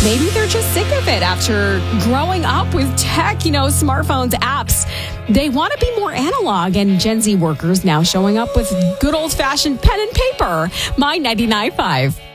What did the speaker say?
Maybe they're just sick of it after growing up with tech, smartphones, apps. They want to be more analog, and Gen Z workers now showing up with good old-fashioned pen and paper. My 99.5.